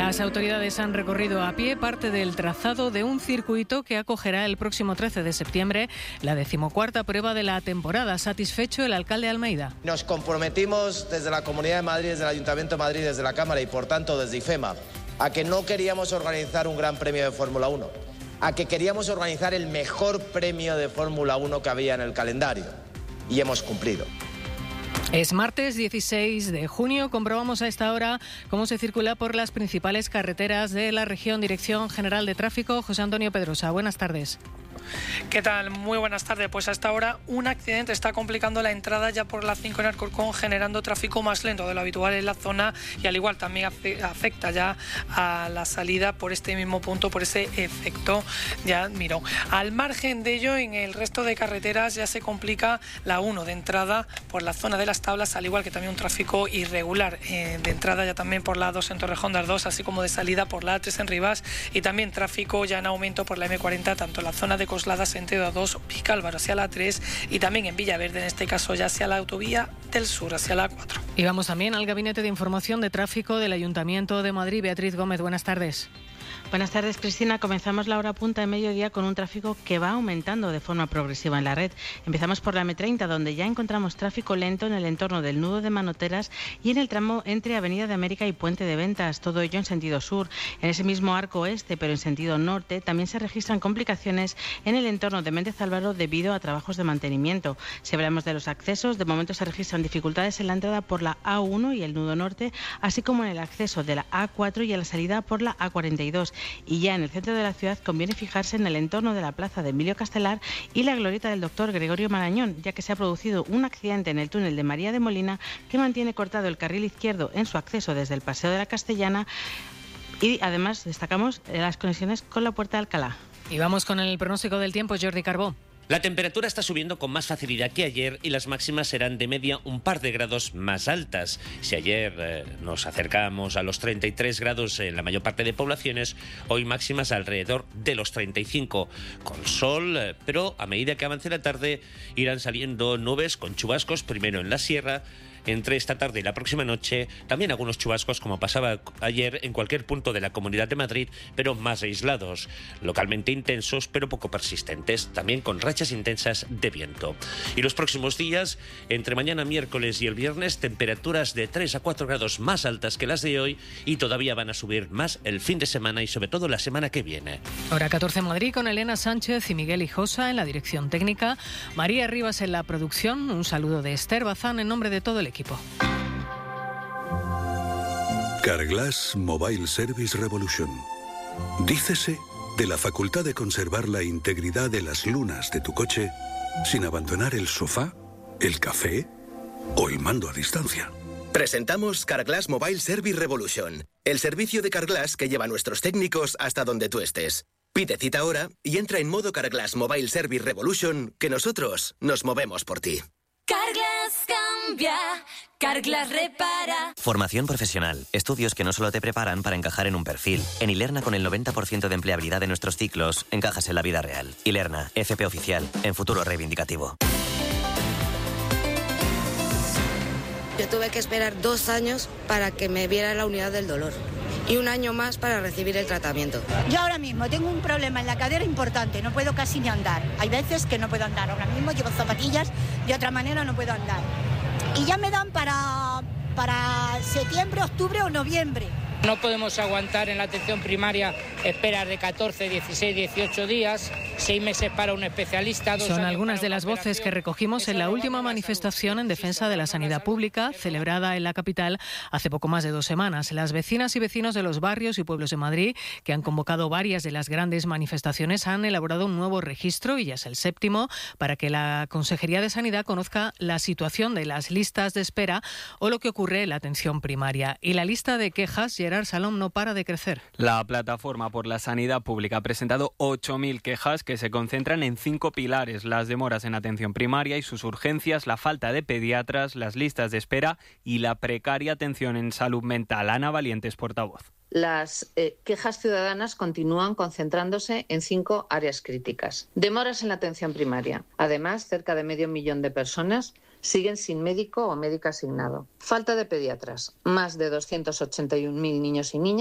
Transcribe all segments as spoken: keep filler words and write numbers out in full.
Las autoridades han recorrido a pie parte del trazado de un circuito que acogerá el próximo trece de septiembre la decimocuarta prueba de la temporada. Satisfecho el alcalde de Almeida. Nos comprometimos desde la Comunidad de Madrid, desde el Ayuntamiento de Madrid, desde la Cámara y por tanto desde IFEMA, a que no queríamos organizar un gran premio de Fórmula uno, a que queríamos organizar el mejor premio de Fórmula uno que había en el calendario. Y hemos cumplido. Es martes dieciséis de junio. Comprobamos a esta hora cómo se circula por las principales carreteras de la región. Dirección General de Tráfico, José Antonio Pedrosa. Buenas tardes. ¿Qué tal? Muy buenas tardes. Pues hasta ahora un accidente está complicando la entrada ya por la cinco en Alcorcón, generando tráfico más lento de lo habitual en la zona y al igual también afecta ya a la salida por este mismo punto, por ese efecto ya miro. Al margen de ello, en el resto de carreteras ya se complica la uno de entrada por la zona de las Tablas, al igual que también un tráfico irregular eh, de entrada ya también por la dos en Torrejón de Ardoz, así como de salida por la A tres en Rivas y también tráfico ya en aumento por la eme cuarenta, tanto en la zona de Coslada, sentido A dos, Vicálvaro hacia la A tres y también en Villaverde, en este caso ya hacia la autovía del sur, hacia la A cuatro. Y vamos también al Gabinete de Información de Tráfico del Ayuntamiento de Madrid. Beatriz Gómez, buenas tardes. Buenas tardes, Cristina. Comenzamos la hora punta de mediodía con un tráfico que va aumentando de forma progresiva en la red. Empezamos por la eme treinta, donde ya encontramos tráfico lento en el entorno del nudo de Manoteras y en el tramo entre Avenida de América y Puente de Ventas, todo ello en sentido sur. En ese mismo arco oeste, pero en sentido norte, también se registran complicaciones en el entorno de Méndez Álvaro debido a trabajos de mantenimiento. Si hablamos de los accesos, de momento se registran dificultades en la entrada por la A uno y el nudo norte, así como en el acceso de la A cuatro y a la salida por la A cuarenta y dos. Y ya en el centro de la ciudad conviene fijarse en el entorno de la plaza de Emilio Castelar y la glorieta del doctor Gregorio Marañón, ya que se ha producido un accidente en el túnel de María de Molina que mantiene cortado el carril izquierdo en su acceso desde el Paseo de la Castellana y además destacamos las conexiones con la Puerta de Alcalá. Y vamos con el pronóstico del tiempo, Jordi Carbó. La temperatura está subiendo con más facilidad que ayer y las máximas serán de media un par de grados más altas. Si ayer eh, nos acercamos a los treinta y tres grados en la mayor parte de poblaciones, hoy máximas alrededor de los treinta y cinco, con sol, eh, pero a medida que avance la tarde irán saliendo nubes con chubascos, primero en la sierra. Entre esta tarde y la próxima noche, también algunos chubascos, como pasaba ayer en cualquier punto de la Comunidad de Madrid, pero más aislados, localmente intensos, pero poco persistentes, también con rachas intensas de viento. Y los próximos días, entre mañana miércoles y el viernes, temperaturas de tres a cuatro grados más altas que las de hoy y todavía van a subir más el fin de semana y sobre todo la semana que viene. Hora catorce en Madrid con Elena Sánchez y Miguel Hijosa en la dirección técnica, María Rivas en la producción. Un saludo de Esther Bazán en nombre de todo el equipo. Carglass Mobile Service Revolution. Dícese de la facultad de conservar la integridad de las lunas de tu coche sin abandonar el sofá, el café o el mando a distancia. Presentamos Carglass Mobile Service Revolution, el servicio de Carglass que lleva a nuestros técnicos hasta donde tú estés. Pide cita ahora y entra en modo Carglass Mobile Service Revolution, que nosotros nos movemos por ti. Carglass cambia, Carglass repara. Formación profesional. Estudios que no solo te preparan para encajar en un perfil. En Ilerna, con el noventa por ciento de empleabilidad de nuestros ciclos, encajas en la vida real. Ilerna, F P oficial, en futuro reivindicativo. Yo tuve que esperar dos años para que me viera la unidad del dolor y un año más para recibir el tratamiento. Yo ahora mismo tengo un problema en la cadera importante, no puedo casi ni andar. Hay veces que no puedo andar, ahora mismo llevo zapatillas, de otra manera no puedo andar. Y ya me dan para, para septiembre, octubre o noviembre. No podemos aguantar en la atención primaria esperas de catorce, dieciséis, dieciocho días, seis meses para un especialista. Dos Son años algunas para de las voces que recogimos en la última manifestación en defensa de la sanidad pública, celebrada en la capital hace poco más de dos semanas. Las vecinas y vecinos de los barrios y pueblos de Madrid, que han convocado varias de las grandes manifestaciones, han elaborado un nuevo registro, y ya es el séptimo, para que la Consejería de Sanidad conozca la situación de las listas de espera o lo que ocurre en la atención primaria. Y la lista de quejas, Gerard Salom, no para de crecer. La Plataforma por la Sanidad Pública ha presentado ocho mil quejas que se concentran en cinco pilares: las demoras en atención primaria y sus urgencias, la falta de pediatras, las listas de espera y la precaria atención en salud mental. Ana Valientes, portavoz. Las eh, quejas ciudadanas continúan concentrándose en cinco áreas críticas. Demoras en la atención primaria. Además, cerca de medio millón de personas siguen sin médico o médica asignado. Falta de pediatras. Más de doscientos ochenta y un mil niños y niñas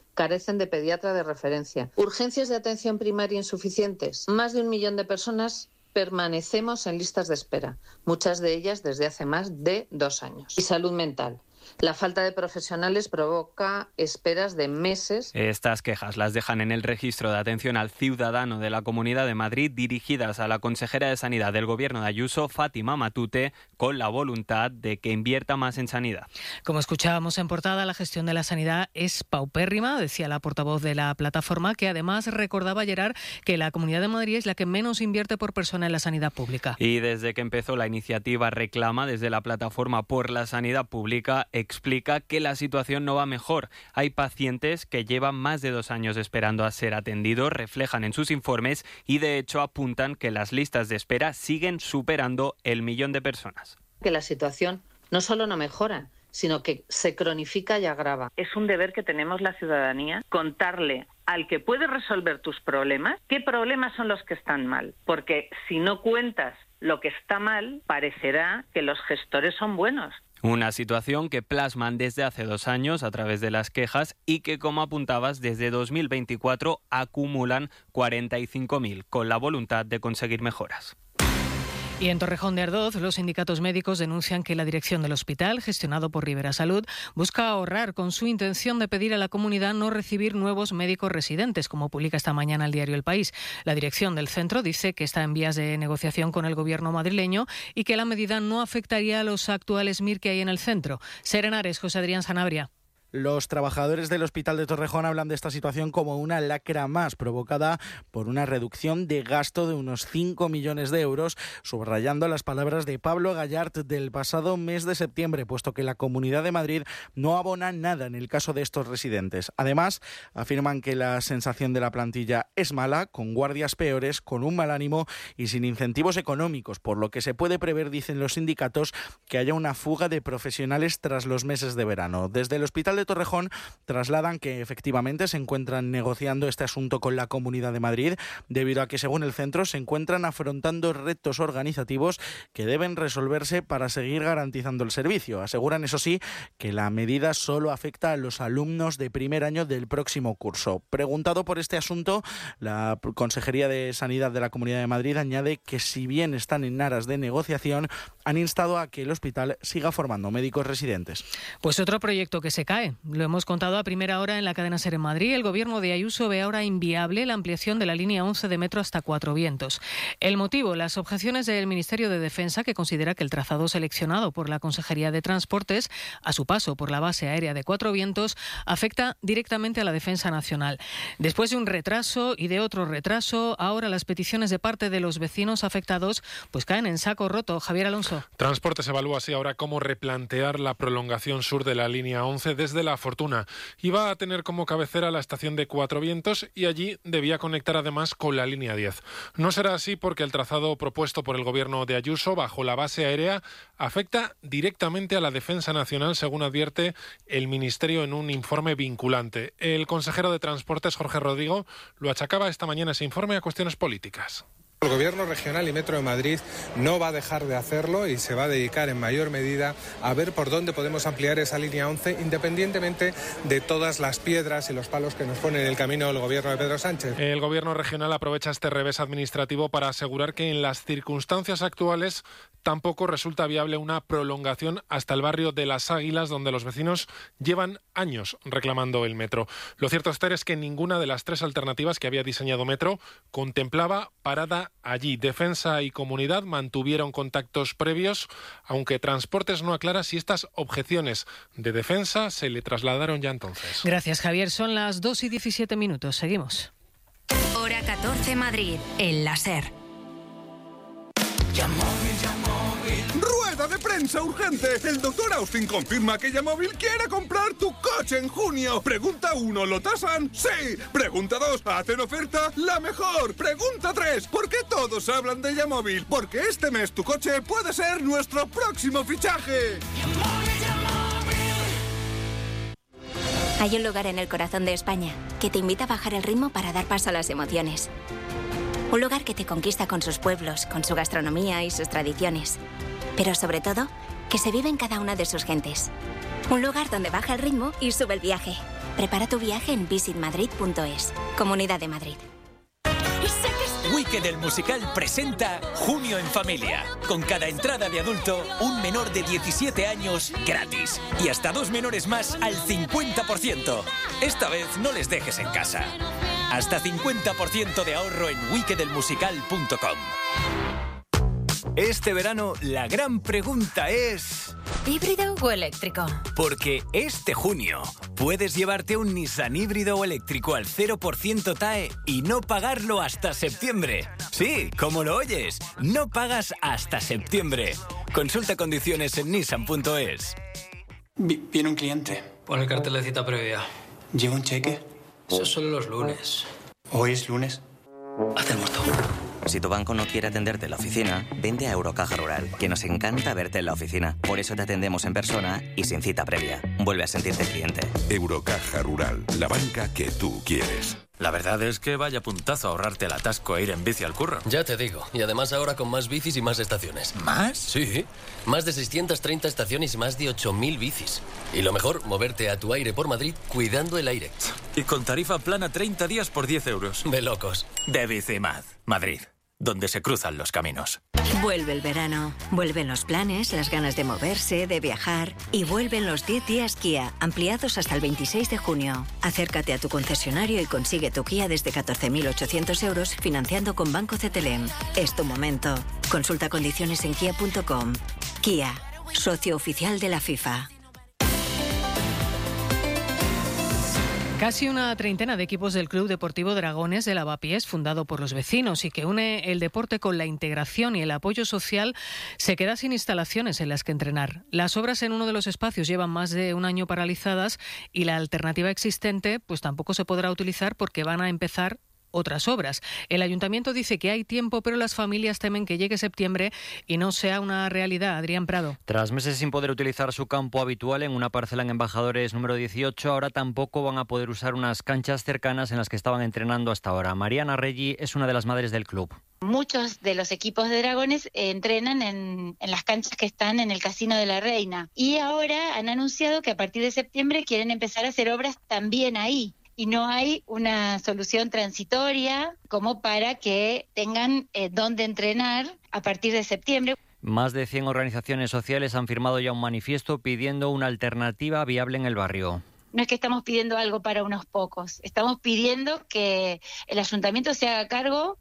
carecen de pediatra de referencia. Urgencias de atención primaria insuficientes. Más de un millón de personas permanecemos en listas de espera, muchas de ellas desde hace más de dos años. Y salud mental. La falta de profesionales provoca esperas de meses. Estas quejas las dejan en el registro de atención al ciudadano de la Comunidad de Madrid, dirigidas a la consejera de Sanidad del Gobierno de Ayuso, Fátima Matute, con la voluntad de que invierta más en sanidad. Como escuchábamos en portada, la gestión de la sanidad es paupérrima, decía la portavoz de la plataforma, que además recordaba, Gerard, que la Comunidad de Madrid es la que menos invierte por persona en la sanidad pública. Y desde que empezó la iniciativa Reclama, desde la plataforma por la sanidad pública, explica que la situación no va mejor. Hay pacientes que llevan más de dos años esperando a ser atendidos, reflejan en sus informes y de hecho apuntan que las listas de espera siguen superando el millón de personas. Que la situación no solo no mejora, sino que se cronifica y agrava. Es un deber que tenemos la ciudadanía, contarle al que puede resolver tus problemas qué problemas son los que están mal. Porque si no cuentas lo que está mal, parecerá que los gestores son buenos. Una situación que plasman desde hace dos años a través de las quejas y que, como apuntabas, desde dos mil veinticuatro acumulan cuarenta y cinco mil, con la voluntad de conseguir mejoras. Y en Torrejón de Ardoz, los sindicatos médicos denuncian que la dirección del hospital, gestionado por Rivera Salud, busca ahorrar con su intención de pedir a la comunidad no recibir nuevos médicos residentes, como publica esta mañana el diario El País. La dirección del centro dice que está en vías de negociación con el gobierno madrileño y que la medida no afectaría a los actuales M I R que hay en el centro. Serenares, José Adrián Sanabria. Los trabajadores del Hospital de Torrejón hablan de esta situación como una lacra más provocada por una reducción de gasto de unos cinco millones de euros, subrayando las palabras de Pablo Gallart del pasado mes de septiembre, puesto que la Comunidad de Madrid no abona nada en el caso de estos residentes. Además, afirman que la sensación de la plantilla es mala, con guardias peores, con un mal ánimo y sin incentivos económicos, por lo que se puede prever, dicen los sindicatos, que haya una fuga de profesionales tras los meses de verano. Desde el Hospital de Torrejón trasladan que efectivamente se encuentran negociando este asunto con la Comunidad de Madrid, debido a que, según el centro, se encuentran afrontando retos organizativos que deben resolverse para seguir garantizando el servicio. Aseguran, eso sí, que la medida solo afecta a los alumnos de primer año del próximo curso. Preguntado por este asunto, la Consejería de Sanidad de la Comunidad de Madrid añade que, si bien están en aras de negociación, han instado a que el hospital siga formando médicos residentes. Pues otro proyecto que se cae. Lo hemos contado a primera hora en la cadena SER en Madrid. El gobierno de Ayuso ve ahora inviable la ampliación de la línea once de metro hasta Cuatro Vientos. El motivo, las objeciones del Ministerio de Defensa, que considera que el trazado seleccionado por la Consejería de Transportes a su paso por la base aérea de Cuatro Vientos afecta directamente a la defensa nacional. Después de un retraso y de otro retraso, ahora las peticiones de parte de los vecinos afectados pues caen en saco roto. Javier Alonso. Transportes evalúa así ahora cómo replantear la prolongación sur de la línea once desde La Fortuna. Iba a tener como cabecera la estación de Cuatro Vientos y allí debía conectar además con la línea diez. No será así porque el trazado propuesto por el gobierno de Ayuso bajo la base aérea afecta directamente a la defensa nacional, según advierte el Ministerio en un informe vinculante. El consejero de Transportes, Jorge Rodrigo, lo achacaba esta mañana ese informe a cuestiones políticas. El Gobierno regional y Metro de Madrid no va a dejar de hacerlo y se va a dedicar en mayor medida a ver por dónde podemos ampliar esa línea once, independientemente de todas las piedras y los palos que nos pone en el camino el Gobierno de Pedro Sánchez. El Gobierno regional aprovecha este revés administrativo para asegurar que en las circunstancias actuales tampoco resulta viable una prolongación hasta el barrio de Las Águilas, donde los vecinos llevan años reclamando el metro. Lo cierto, Esther, es que ninguna de las tres alternativas que había diseñado Metro contemplaba parada allí. Defensa y Comunidad mantuvieron contactos previos, aunque Transportes no aclara si estas objeciones de Defensa se le trasladaron ya entonces. Gracias, Javier. Son las dos y diecisiete minutos. Seguimos. Hora catorce Madrid, en la SER. ¡Rueda de prensa urgente! El doctor Austin confirma que Yamóvil quiere comprar tu coche en junio. Pregunta uno, ¿lo tasan? ¡Sí! Pregunta dos, ¿hacen oferta? ¡La mejor! Pregunta tres, ¿por qué todos hablan de Yamóvil? Porque este mes tu coche puede ser nuestro próximo fichaje. Hay un lugar en el corazón de España que te invita a bajar el ritmo para dar paso a las emociones. Un lugar que te conquista con sus pueblos, con su gastronomía y sus tradiciones. Pero sobre todo, que se vive en cada una de sus gentes. Un lugar donde baja el ritmo y sube el viaje. Prepara tu viaje en visit madrid punto es. Comunidad de Madrid. Wicked el musical presenta Junio en Familia. Con cada entrada de adulto, un menor de diecisiete años gratis. Y hasta dos menores más al cincuenta por ciento. Esta vez no les dejes en casa. Hasta cincuenta por ciento de ahorro en wicked el musical punto com. Este verano, la gran pregunta es... ¿híbrido o eléctrico? Porque este junio puedes llevarte un Nissan híbrido o eléctrico al cero por ciento T A E y no pagarlo hasta septiembre. Sí, como lo oyes, no pagas hasta septiembre. Consulta condiciones en nissan punto es. Viene un cliente. Pon el cartel de cita previa. ¿Lleva un cheque? Eso es solo los lunes. ¿Hoy es lunes? Haz el muerto. Si tu banco no quiere atenderte en la oficina, vente a Eurocaja Rural, que nos encanta verte en la oficina. Por eso te atendemos en persona y sin cita previa. Vuelve a sentirte cliente. Eurocaja Rural, la banca que tú quieres. La verdad es que vaya puntazo ahorrarte el atasco e ir en bici al curro. Ya te digo, y además ahora con más bicis y más estaciones. ¿Más? Sí, más de seiscientas treinta estaciones y más de ocho mil bicis. Y lo mejor, moverte a tu aire por Madrid cuidando el aire. Y con tarifa plana treinta días por diez euros. De locos. De Bicimad, Madrid, donde se cruzan los caminos. Vuelve el verano, vuelven los planes, las ganas de moverse, de viajar y vuelven los diez días Kia, ampliados hasta el veintiséis de junio. Acércate a tu concesionario y consigue tu Kia desde catorce mil ochocientos euros financiando con Banco C T L M. Es tu momento. Consulta condiciones en kia punto com. Kia, socio oficial de la FIFA. Casi una treintena de equipos del Club Deportivo Dragones de Lavapiés, fundado por los vecinos y que une el deporte con la integración y el apoyo social, se queda sin instalaciones en las que entrenar. Las obras en uno de los espacios llevan más de un año paralizadas y la alternativa existente pues tampoco se podrá utilizar porque van a empezar otras obras. El ayuntamiento dice que hay tiempo, pero las familias temen que llegue septiembre y no sea una realidad. Adrián Prado. Tras meses sin poder utilizar su campo habitual en una parcela en Embajadores número dieciocho, ahora tampoco van a poder usar unas canchas cercanas en las que estaban entrenando hasta ahora. Mariana Reggi es una de las madres del club. Muchos de los equipos de Dragones eh, entrenan en, en las canchas que están en el Casino de la Reina y ahora han anunciado que a partir de septiembre quieren empezar a hacer obras también ahí. Y no hay una solución transitoria como para que tengan eh, dónde entrenar a partir de septiembre. Más de cien organizaciones sociales han firmado ya un manifiesto pidiendo una alternativa viable en el barrio. No es que estamos pidiendo algo para unos pocos, estamos pidiendo que el ayuntamiento se haga cargo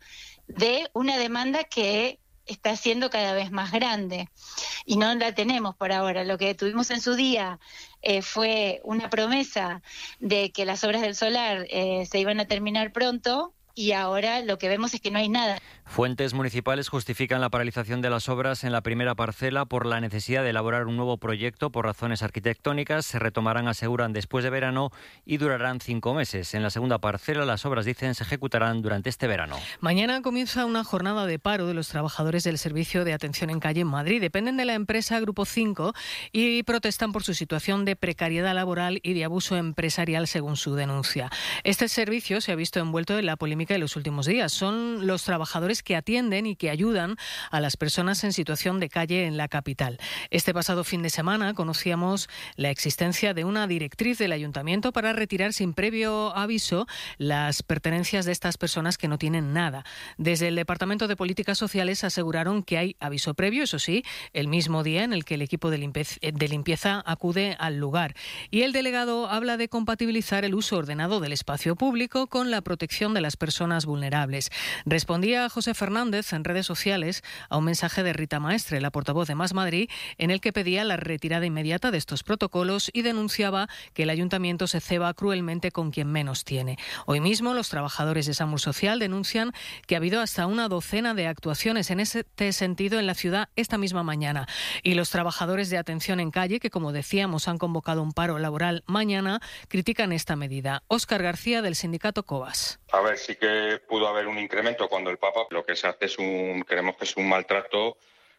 de una demanda que está siendo cada vez más grande y no la tenemos por ahora. Lo que tuvimos en su día eh, fue una promesa de que las obras del solar eh, se iban a terminar pronto y ahora lo que vemos es que no hay nada. Fuentes municipales justifican la paralización de las obras en la primera parcela por la necesidad de elaborar un nuevo proyecto por razones arquitectónicas. Se retomarán, aseguran, después de verano y durarán cinco meses. En la segunda parcela las obras, dicen, se ejecutarán durante este verano. Mañana comienza una jornada de paro de los trabajadores del Servicio de Atención en Calle en Madrid. Dependen de la empresa Grupo cinco y protestan por su situación de precariedad laboral y de abuso empresarial, según su denuncia. Este servicio se ha visto envuelto en la polémica de los últimos días. Son los trabajadores que atienden y que ayudan a las personas en situación de calle en la capital. Este pasado fin de semana conocíamos la existencia de una directriz del ayuntamiento para retirar sin previo aviso las pertenencias de estas personas que no tienen nada. Desde el Departamento de Políticas Sociales aseguraron que hay aviso previo, eso sí, el mismo día en el que el equipo de limpieza, de limpieza acude al lugar. Y el delegado habla de compatibilizar el uso ordenado del espacio público con la protección de las personas vulnerables. Respondía José Fernández en redes sociales a un mensaje de Rita Maestre, la portavoz de Más Madrid, en el que pedía la retirada inmediata de estos protocolos y denunciaba que el ayuntamiento se ceba cruelmente con quien menos tiene. Hoy mismo los trabajadores de SAMUR Social denuncian que ha habido hasta una docena de actuaciones en este sentido en la ciudad esta misma mañana. Y los trabajadores de Atención en Calle, que como decíamos han convocado un paro laboral mañana, critican esta medida. Óscar García, del sindicato COAS. A ver, sí que pudo haber un incremento cuando el Papa, lo que se hace es un, creemos que es un maltrato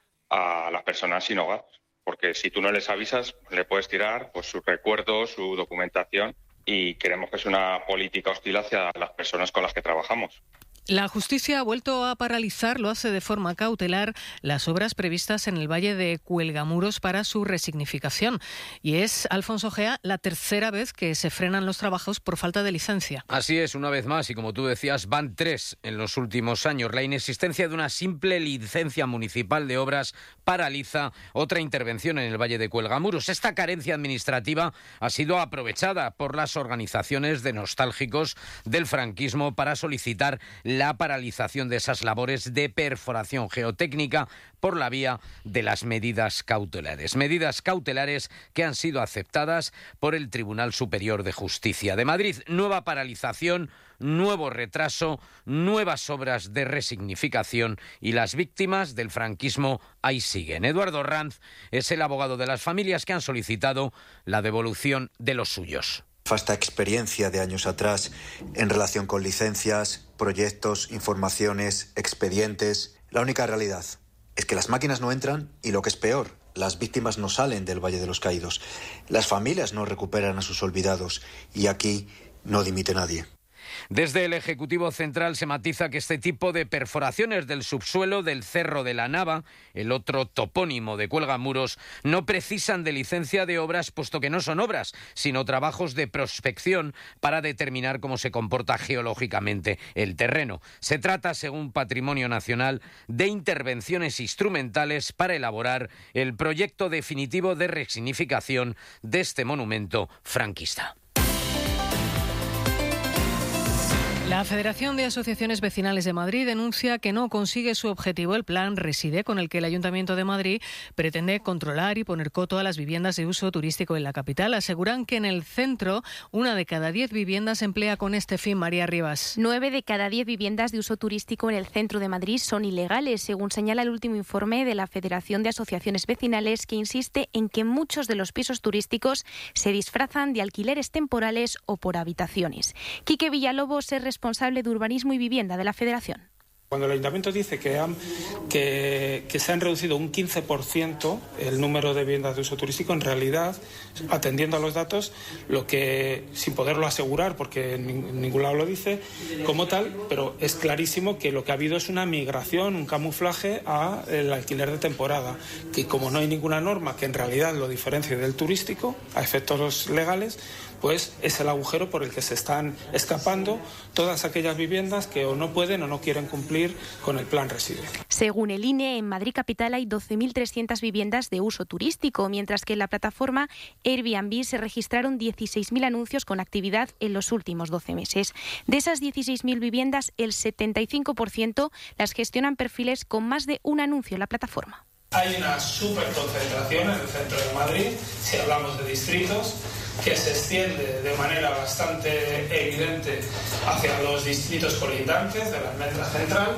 a las personas sin hogar, porque si tú no les avisas, le puedes tirar pues sus recuerdos, su documentación, y creemos que es una política hostil hacia las personas con las que trabajamos. La justicia ha vuelto a paralizar, lo hace de forma cautelar, las obras previstas en el Valle de Cuelgamuros para su resignificación. Y es, Alfonso Gea, la tercera vez que se frenan los trabajos por falta de licencia. Así es, una vez más, y como tú decías, van tres en los últimos años. La inexistencia de una simple licencia municipal de obras paraliza otra intervención en el Valle de Cuelgamuros. Esta carencia administrativa ha sido aprovechada por las organizaciones de nostálgicos del franquismo para solicitar la paralización de esas labores de perforación geotécnica por la vía de las medidas cautelares. Medidas cautelares que han sido aceptadas por el Tribunal Superior de Justicia de Madrid. Nueva paralización, nuevo retraso, nuevas obras de resignificación y las víctimas del franquismo ahí siguen. Eduardo Ranz es el abogado de las familias que han solicitado la devolución de los suyos. Vasta experiencia de años atrás en relación con licencias, proyectos, informaciones, expedientes. La única realidad es que las máquinas no entran y, lo que es peor, las víctimas no salen del Valle de los Caídos. Las familias no recuperan a sus olvidados y aquí no dimite nadie. Desde el Ejecutivo Central se matiza que este tipo de perforaciones del subsuelo del Cerro de la Nava, el otro topónimo de Cuelgamuros, no precisan de licencia de obras, puesto que no son obras, sino trabajos de prospección para determinar cómo se comporta geológicamente el terreno. Se trata, según Patrimonio Nacional, de intervenciones instrumentales para elaborar el proyecto definitivo de resignificación de este monumento franquista. La Federación de Asociaciones Vecinales de Madrid denuncia que no consigue su objetivo, el plan Reside, con el que el Ayuntamiento de Madrid pretende controlar y poner coto a las viviendas de uso turístico en la capital. Aseguran que en el centro una de cada diez viviendas emplea con este fin. María Rivas. Nueve de cada diez viviendas de uso turístico en el centro de Madrid son ilegales, según señala el último informe de la Federación de Asociaciones Vecinales, que insiste en que muchos de los pisos turísticos se disfrazan de alquileres temporales o por habitaciones. Quique Villalobos es responsable responsable de Urbanismo y Vivienda de la Federación. Cuando el Ayuntamiento dice que, han, que, que se han reducido un quince por ciento el número de viviendas de uso turístico, en realidad, atendiendo a los datos, lo que, sin poderlo asegurar, porque en ningún lado lo dice, como tal, pero es clarísimo que lo que ha habido es una migración, un camuflaje al alquiler de temporada, que como no hay ninguna norma que en realidad lo diferencie del turístico, a efectos legales, pues es el agujero por el que se están escapando todas aquellas viviendas que o no pueden o no quieren cumplir con el plan Reside. Según el I N E, en Madrid capital hay doce mil trescientas viviendas de uso turístico, mientras que en la plataforma Airbnb se registraron dieciséis mil anuncios con actividad en los últimos doce meses. De esas dieciséis mil viviendas, el setenta y cinco por ciento las gestionan perfiles con más de un anuncio en la plataforma. Hay una superconcentración en el centro de Madrid, si hablamos de distritos, que se extiende de manera bastante evidente hacia los distritos colindantes de la Almendra Central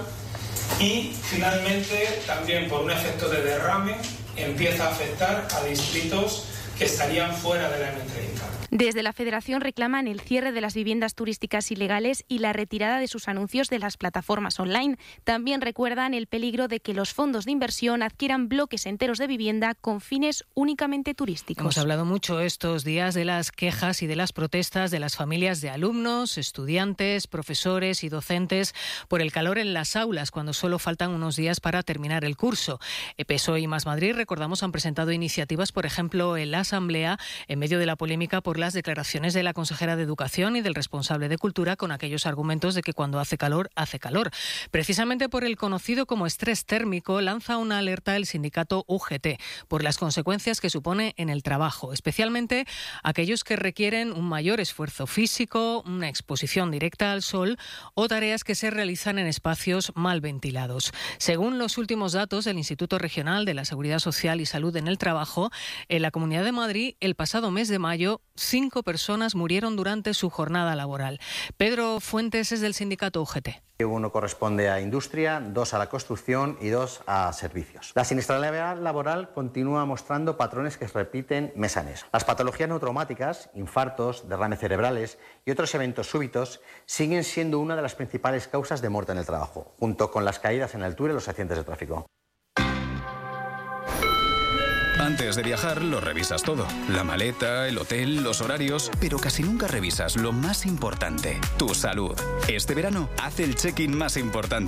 y finalmente también por un efecto de derrame empieza a afectar a distritos que estarían fuera de la eme treinta. Desde la Federación reclaman el cierre de las viviendas turísticas ilegales y la retirada de sus anuncios de las plataformas online. También recuerdan el peligro de que los fondos de inversión adquieran bloques enteros de vivienda con fines únicamente turísticos. Hemos hablado mucho estos días de las quejas y de las protestas de las familias de alumnos, estudiantes, profesores y docentes por el calor en las aulas cuando solo faltan unos días para terminar el curso. P S O E y Más Madrid, recordamos, han presentado iniciativas, por ejemplo, en la Asamblea, en medio de la polémica por las declaraciones de la consejera de Educación y del responsable de Cultura con aquellos argumentos de que cuando hace calor, hace calor. Precisamente por el conocido como estrés térmico, lanza una alerta el sindicato U G T por las consecuencias que supone en el trabajo, especialmente aquellos que requieren un mayor esfuerzo físico, una exposición directa al sol o tareas que se realizan en espacios mal ventilados. Según los últimos datos del Instituto Regional de la Seguridad Social y Salud en el Trabajo, en la Comunidad de Madrid, el pasado mes de mayo, cinco personas murieron durante su jornada laboral. Pedro Fuentes es del sindicato U G T. Uno corresponde a industria, dos a la construcción y dos a servicios. La siniestralidad laboral continúa mostrando patrones que se repiten mes a mes. Las patologías neurotraumáticas, infartos, derrames cerebrales y otros eventos súbitos siguen siendo una de las principales causas de muerte en el trabajo, junto con las caídas en altura y los accidentes de tráfico. Antes de viajar lo revisas todo. La maleta, el hotel, los horarios, pero casi nunca revisas lo más importante, tu salud. Este verano, haz el check-in más importante.